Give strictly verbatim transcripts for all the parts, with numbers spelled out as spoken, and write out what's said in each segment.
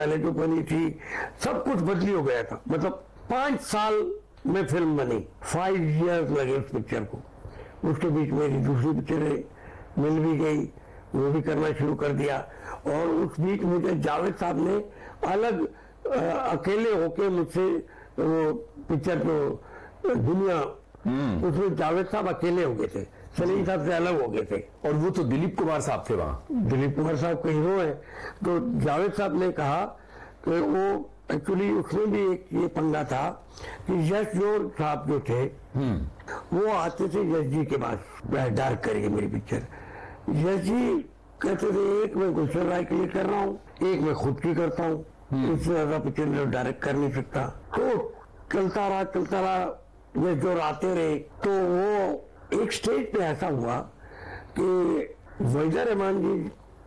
पहले जो बनी थी सब कुछ बदली हो गया था। मतलब पांच साल में फिल्म बनी, फाइव इयर्स लगे उस पिक्चर को। उसके बीच मेरी दूसरी पिक्चरें मिल भी गई, वो भी करना शुरू कर दिया। और उस बीच मुझे जावेद साहब ने अलग आ, अकेले होके मुझसे वो पिक्चर को दुनिया, उसमें जावेद साहब अकेले हो गए थे, सलीम साहब से अलग हो गए थे। और वो तो दिलीप कुमार साहब थे वहां। दिलीप कुमार साहब के हीरो है। तो जावेद साहब ने कहा कि वो एक्चुअली उसमें भी एक ये पंगा था कि यश जोर साहब जो थे वो आते थे यश जी के पास, डायरेक्ट करिए मेरी पिक्चर। यश जी कहते थे एक मैं गुलशन राय के लिए कर रहा हूँ, एक मैं खुद की करता हूँ, इससे ज्यादा पिक्चर डायरेक्ट कर नहीं सकता। तो चलता रहा चलता रहा यश जोर आते रहे। तो वो एक स्टेज पे ऐसा हुआ कि वहीदा रहमान जी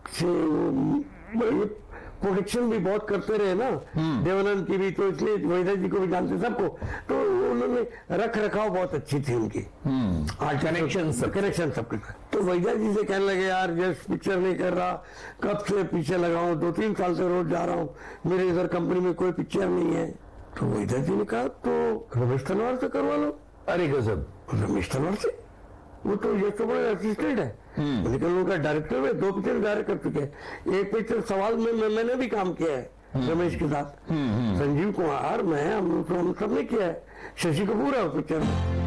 से प्रोटेक्शन भी बहुत करते रहे ना, देवानंद की भी, तो इसलिए वहीदा जी को भी जानते सबको। तो उन्होंने रख रखाव बहुत अच्छी थी उनकी, कनेक्शन सब कनेक्शन सबके। तो वहीदा जी से कहने लगे यार यश पिक्चर नहीं कर रहा, कब से पीछे लगा हूँ, दो तीन साल से रोज जा रहा हूँ, मेरे इधर कंपनी में कोई पिक्चर नहीं है। तो वहीदा जी ने कहा तो रमेश तनवार से करवा लो। अरे गजब, रमेश तनवार से? वो तो यश चोपड़ा का असिस्टेंट है, लेकिन उनका डायरेक्टर में दो पिक्चर डायरेक्ट कर चुके हैं। एक पिक्चर सवाल में मैं, मैंने भी काम किया है रमेश के साथ, संजीव कुमार, मैं, हम, हम सब ने किया है। शशि कपूर है उस पिक्चर में।